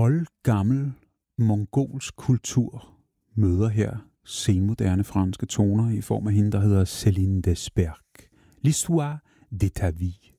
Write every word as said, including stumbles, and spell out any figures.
oldgammel mongolsk kultur møder her senmoderne franske toner i form af hende, der hedder Céline Desberg. L'histoire de ta vie.